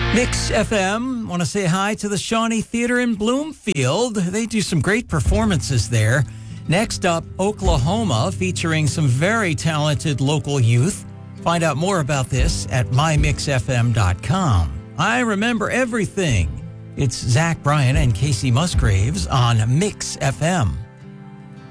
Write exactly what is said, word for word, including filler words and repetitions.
Mix F M, want to say hi to the Shawnee Theater in Bloomfield. They do some great performances there. Next up, Oklahoma, featuring some very talented local youth. Find out more about this at my mix f m dot com. I remember everything. It's Zach Bryan and Casey Musgraves on Mix F M.